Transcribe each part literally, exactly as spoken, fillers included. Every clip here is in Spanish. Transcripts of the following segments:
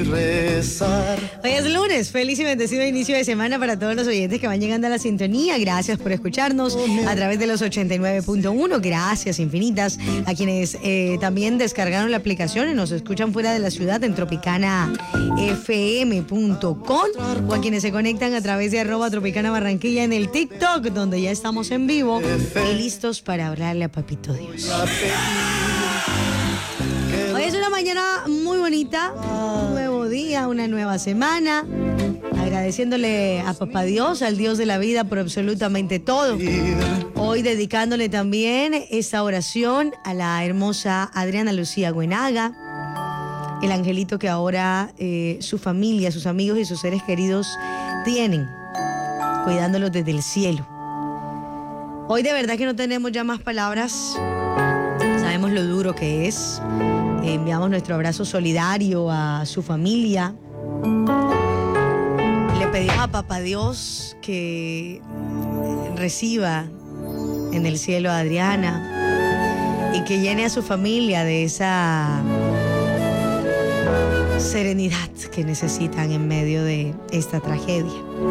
rezar. Hoy es lunes, feliz y bendecido inicio de semana para todos los oyentes que van llegando a la sintonía. Gracias por escucharnos a través de los ochenta y nueve punto uno. Gracias infinitas a quienes eh, también descargaron la aplicación y nos escuchan fuera de la ciudad en tropicana f m punto com o a quienes se conectan a través de arroba Tropicana Barranquilla en el TikTok, donde ya estamos en vivo y listos para hablarle a Papito Dios. Hoy es una mañana muy bonita, un nuevo día, una nueva semana, agradeciéndole a Papá Dios, al Dios de la vida, por absolutamente todo. Hoy dedicándole también esta oración a la hermosa Adriana Lucía Güenaga, el angelito que ahora eh, su familia, sus amigos y sus seres queridos tienen, cuidándolos desde el cielo. Hoy de verdad que no tenemos ya más palabras, sabemos lo duro que es. Enviamos nuestro abrazo solidario a su familia. Le pedimos a Papá Dios que reciba en el cielo a Adriana y que llene a su familia de esa serenidad que necesitan en medio de esta tragedia.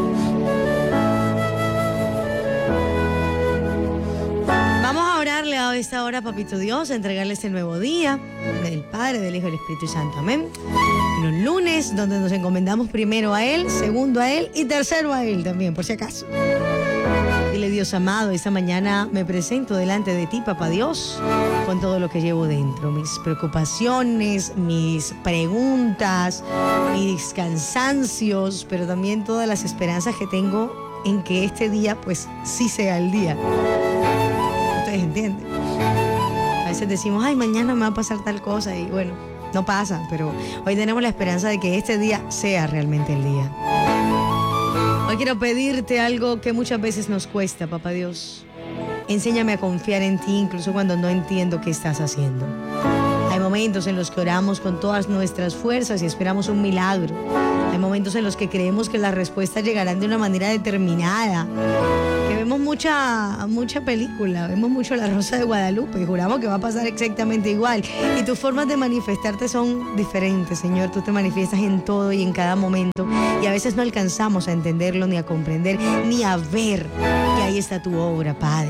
A esta hora, Papito Dios, a entregarle este nuevo día del Padre, del Hijo y del Espíritu Santo. Amén. En un lunes donde nos encomendamos primero a Él, segundo a Él y tercero a Él también, por si acaso. Dile, Dios amado, esta mañana me presento delante de ti, Papá Dios, con todo lo que llevo dentro, mis preocupaciones, mis preguntas, mis cansancios, pero también todas las esperanzas que tengo en que este día, pues, sí sea el día. Ustedes entienden. A veces decimos, ay, mañana me va a pasar tal cosa y bueno, no pasa, pero hoy tenemos la esperanza de que este día sea realmente el día. Hoy quiero pedirte algo que muchas veces nos cuesta, Papá Dios. Enséñame a confiar en ti incluso cuando no entiendo qué estás haciendo. Hay momentos en los que oramos con todas nuestras fuerzas y esperamos un milagro. Hay momentos en los que creemos que las respuestas llegarán de una manera determinada. Que vemos mucha, mucha película, vemos mucho La Rosa de Guadalupe y juramos que va a pasar exactamente igual. Y tus formas de manifestarte son diferentes, Señor. Tú te manifiestas en todo y en cada momento. Y a veces no alcanzamos a entenderlo, ni a comprender, ni a ver que ahí está tu obra, Padre.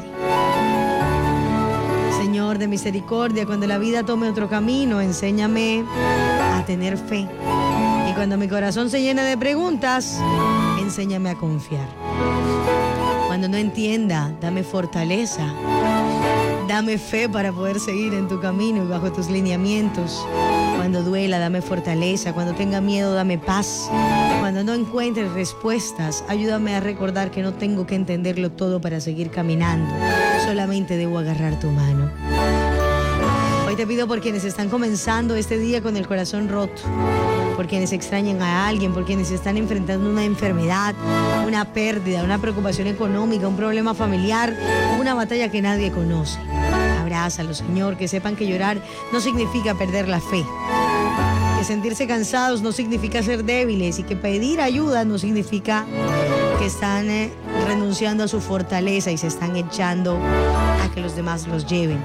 Señor de misericordia, cuando la vida tome otro camino, enséñame a tener fe. Y cuando mi corazón se llene de preguntas, enséñame a confiar. Cuando no entienda, dame fortaleza. Dame fe para poder seguir en tu camino y bajo tus lineamientos. Cuando duela, dame fortaleza. Cuando tenga miedo, dame paz. Cuando no encuentre respuestas, ayúdame a recordar que no tengo que entenderlo todo para seguir caminando. Solamente debo agarrar tu mano. Hoy te pido por quienes están comenzando este día con el corazón roto, por quienes extrañan a alguien, por quienes están enfrentando una enfermedad, una pérdida, una preocupación económica, un problema familiar, una batalla que nadie conoce. Abrázalos, Señor, que sepan que llorar no significa perder la fe, que sentirse cansados no significa ser débiles y que pedir ayuda no significa que están eh, renunciando a su fortaleza y se están echando a que los demás los lleven.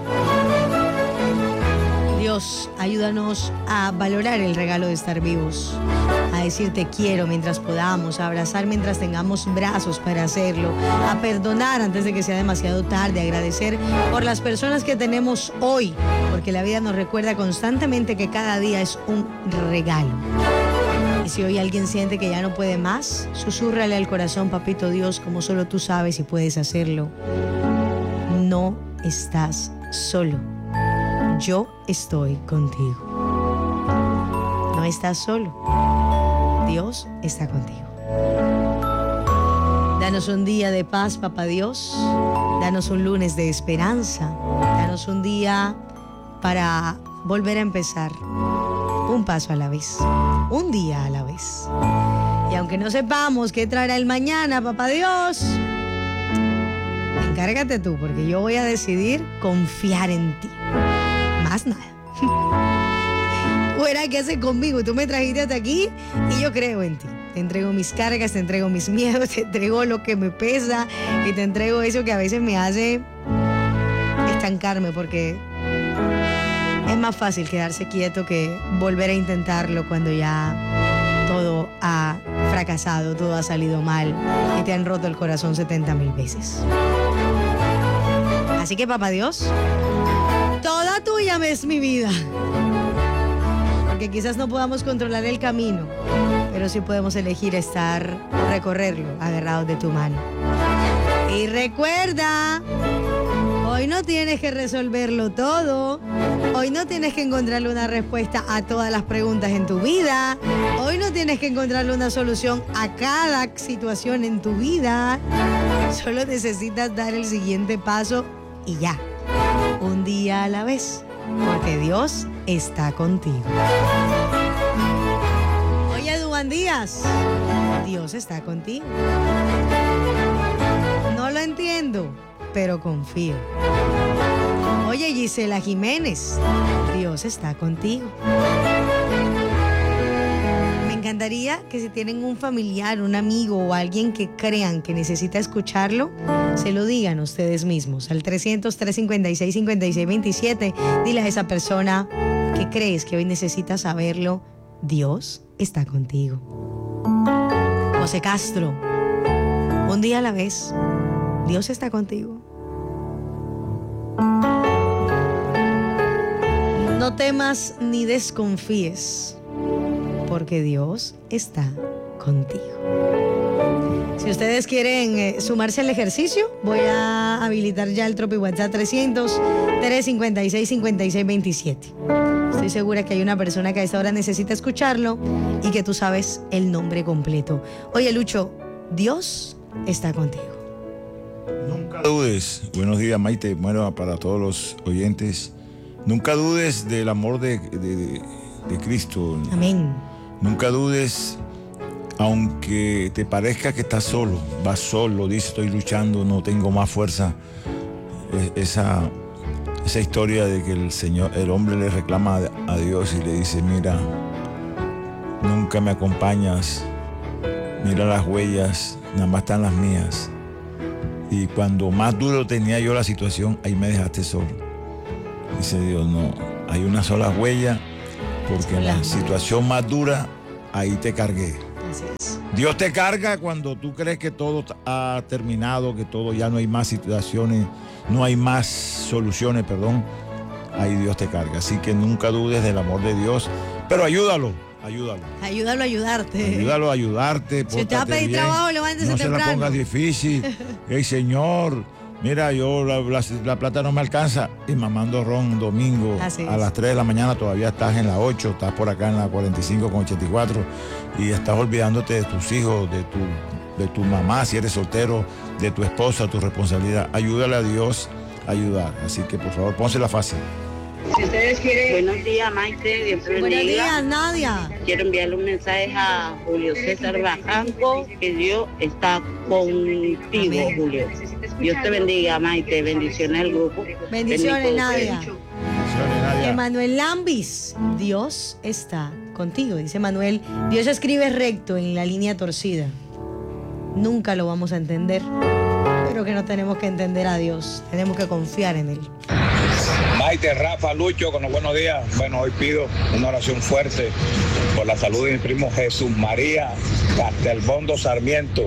Dios, ayúdanos a valorar el regalo de estar vivos, a decir te quiero mientras podamos, a abrazar mientras tengamos brazos para hacerlo, a perdonar antes de que sea demasiado tarde, a agradecer por las personas que tenemos hoy, porque la vida nos recuerda constantemente que cada día es un regalo. Y si hoy alguien siente que ya no puede más, susúrrale al corazón, Papito Dios, como solo tú sabes y puedes hacerlo. No estás solo. Yo estoy contigo. No estás solo. Dios está contigo. Danos un día de paz, Papá Dios. Danos un lunes de esperanza. Danos un día para volver a empezar. Un paso a la vez. Un día a la vez. Y aunque no sepamos qué traerá el mañana, Papá Dios, encárgate tú, porque yo voy a decidir confiar en ti. Más nada. Tú verás qué haces conmigo. Tú me trajiste hasta aquí y yo creo en ti. Te entrego mis cargas, te entrego mis miedos, te entrego lo que me pesa y te entrego eso que a veces me hace estancarme, porque es más fácil quedarse quieto que volver a intentarlo cuando ya todo ha fracasado, todo ha salido mal y te han roto el corazón setenta mil veces. Así que, papá Dios, toda tuya me es mi vida. Porque quizás no podamos controlar el camino, pero sí podemos elegir estar, recorrerlo, agarrados de tu mano. Y recuerda, hoy no tienes que resolverlo todo. Hoy no tienes que encontrarle una respuesta a todas las preguntas en tu vida. Hoy no tienes que encontrarle una solución a cada situación en tu vida. Solo necesitas dar el siguiente paso y ya. Un día a la vez, porque Dios está contigo. Oye, Duván Díaz, Dios está contigo. No lo entiendo, pero confío. Oye, Gisela Jiménez, Dios está contigo. Me encantaría que si tienen un familiar, un amigo o alguien que crean que necesita escucharlo, se lo digan ustedes mismos al trescientos, trescientos cincuenta y seis, cincuenta y seis veintisiete. Dile a esa persona que crees que hoy necesita saberlo, Dios está contigo. José Castro, un día a la vez, Dios está contigo. No temas ni desconfíes, porque Dios está contigo. Si ustedes quieren eh, sumarse al ejercicio, voy a habilitar ya el Tropi WhatsApp trescientos, trescientos cincuenta y seis, cincuenta y seis veintisiete. Estoy segura que hay una persona que a esta hora necesita escucharlo y que tú sabes el nombre completo. Oye, Lucho, Dios está contigo. Nunca dudes. Buenos días, Maite. Bueno, para todos los oyentes. Nunca dudes del amor de, de, de Cristo. Amén. Nunca dudes, aunque te parezca que estás solo, vas solo, dices estoy luchando, no tengo más fuerza. Esa, esa historia de que el Señor, el hombre le reclama a Dios y le dice, mira, nunca me acompañas, mira las huellas, nada más están las mías. Y cuando más duro tenía yo la situación, ahí me dejaste solo. Dice Dios, no, hay una sola huella, porque en la situación más dura, ahí te cargué. Así es. Dios te carga cuando tú crees que todo ha terminado, que todo ya no hay más situaciones, no hay más soluciones, perdón. Ahí Dios te carga. Así que nunca dudes del amor de Dios, pero ayúdalo, ayúdalo. Ayúdalo a ayudarte. Ayúdalo a ayudarte. Si te va a pedir bien, trabajo, levántese no temprano. No se la pongas difícil. Hey, Señor, mira, yo la, la, la plata no me alcanza. Y mamando ron domingo a las tres de la mañana, todavía estás en la ocho, estás por acá en la cuarenta y cinco con ochenta y cuatro y estás olvidándote de tus hijos, de tu, de tu mamá, si eres soltero, de tu esposa, tu responsabilidad. Ayúdale a Dios a ayudar. Así que, por favor, pónsela fácil. Si ustedes quieren... Buenos días, Maite. Dios te bendiga. Buenos días, Nadia. Quiero enviarle un mensaje a Julio César Bajanco, que Dios está contigo, Amén. Julio. Dios te bendiga, Maite. Bendiciones al grupo. Bendiciones, Nadia. Bendiciones, Nadia. Emanuel Lambis, Dios está contigo. Dice Manuel, Dios escribe recto en la línea torcida. Nunca lo vamos a entender, pero que no tenemos que entender a Dios. Tenemos que confiar en Él. Maite, Rafa, Lucho, con los buenos días. Bueno, hoy pido una oración fuerte por la salud de mi primo Jesús María Castelbondo Sarmiento,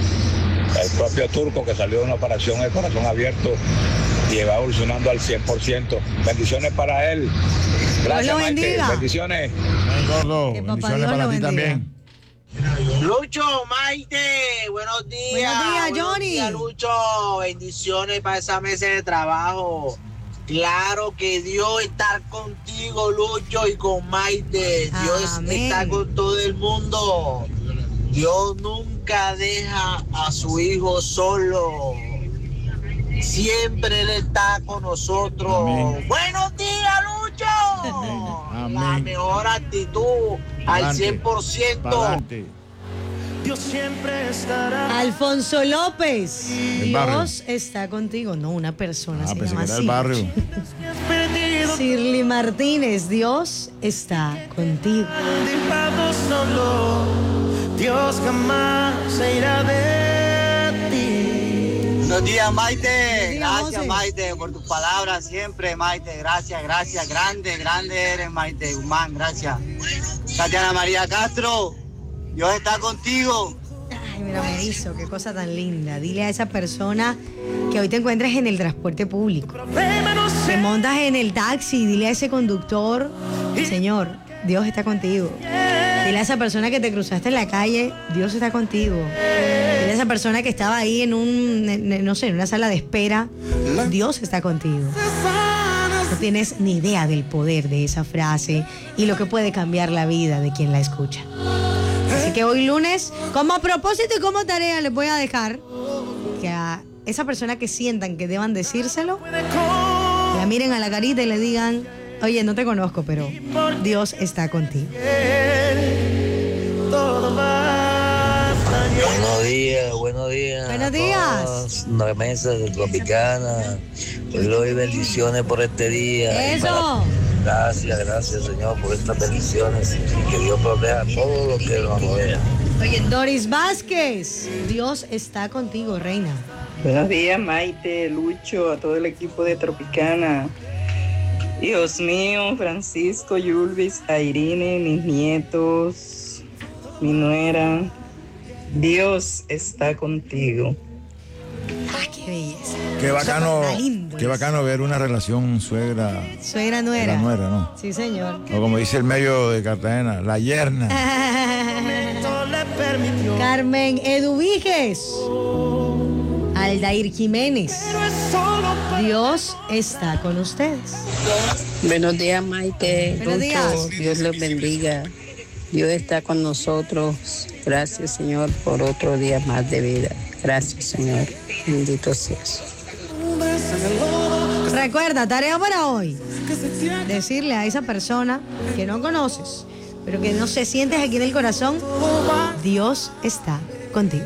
el propio turco que salió de una operación de corazón abierto y va evolucionando al cien por ciento. Bendiciones para él. Gracias, Dios lo Maite. bendiga. Bendiciones. Bien, gordo. Que Bendiciones papá Dios para lo ti bendiga. también. Lucho, Maite, buenos días. Buenos días, buenos Johnny. días, Lucho, bendiciones para esa mesa de trabajo. Claro que Dios está contigo, Lucho, y con Maite. Dios Amén. está con todo el mundo. Dios nunca deja a su hijo solo. Siempre Él está con nosotros. Amén. Buenos días, Lucho. Amén. La mejor actitud al Pa'lante, cien por ciento. pa'lante. Dios siempre estará. Alfonso López, El barrio. Dios está contigo. No, una persona Ah, se pensé llama que era así. el barrio. Perdido, Shirley Martínez, Dios está contigo. dejado solo. Dios jamás se irá de ti. Buenos días, Maite. Buenos días, Gracias, José. Maite, por tus palabras siempre, Maite. Gracias, gracias. Grande, grande eres, Maite Guzmán. Gracias. Tatiana María Castro, Dios está contigo. Ay, mira, me hizo, qué cosa tan linda. Dile a esa persona que hoy te encuentres en el transporte público. Te montas en el taxi, dile a ese conductor, Señor, Dios está contigo. Dile a esa persona que te cruzaste en la calle, Dios está contigo. Dile a esa persona que estaba ahí en un, en, no sé, en una sala de espera, Dios está contigo. No tienes ni idea del poder de esa frase y lo que puede cambiar la vida de quien la escucha. Así que hoy lunes, como propósito y como tarea, les voy a dejar que a esa persona que sientan que deban decírselo, la miren a la carita y le digan, oye, no te conozco, pero Dios está contigo. Buenos días, buenos días. Buenos días. Una mesa de Tropicana. Hoy le doy bendiciones por este día. Eso. Gracias, gracias, Señor, por estas bendiciones. Y que Dios proteja a todo lo que nos rodea. Oye, Doris Vázquez, Dios está contigo, reina. Buenos días, Maite, Lucho, a todo el equipo de Tropicana. Dios mío, Francisco, Yulvis, a Irene, mis nietos, mi nuera. Dios está contigo. Ah, qué belleza. Qué bacano, Está lindo qué eso. bacano ver una relación suegra. Suegra nuera. La nuera, ¿no? Sí, señor. O como dice el medio de Cartagena, la yerna. Carmen Eduviges. Aldair Jiménez. Dios está con ustedes. Buenos días, Maite. Buenos Lucho, días. Dios los bendiga. Dios está con nosotros. Gracias, Señor, por otro día más de vida. Gracias, Señor. Bendito seas. Recuerda, tarea para hoy. Decirle a esa persona que no conoces, pero que no se sientes aquí en el corazón, Dios está contigo.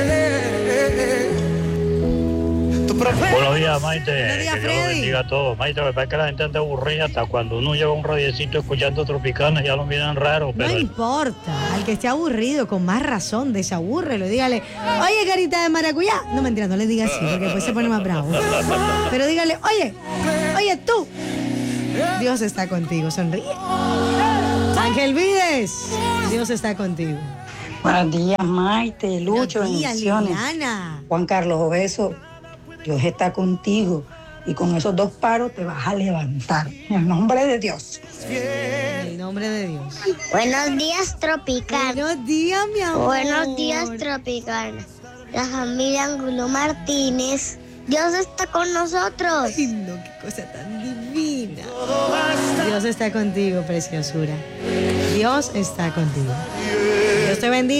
Buenos días, Maite. Buenos días, que Dios Freddy. bendiga a todos. Maite, me parece que la gente anda aburrida hasta cuando uno lleva un radiecito escuchando Tropicana, ya lo miran raro, No pero importa, al que esté aburrido, con más razón, desabúrrelo. Dígale, oye, carita de maracuyá. No, mentira, no le diga así, porque después se pone más bravo. Pero dígale, oye, oye, tú. Dios está contigo, sonríe. Ángel Vides, Dios está contigo. Buenos días, Maite, Lucho, Buenos días, bendiciones. Liliana. Juan Carlos Obeso, Dios está contigo y con esos dos paros te vas a levantar. En el nombre de Dios. En el nombre de Dios. Buenos días, Tropicana. Buenos días, mi amor. Buenos días, Tropicana. La familia Angulo Martínez. Dios está con nosotros. Ay, no, qué cosa tan divina. Dios está contigo, preciosura. Dios está contigo. Dios te bendiga.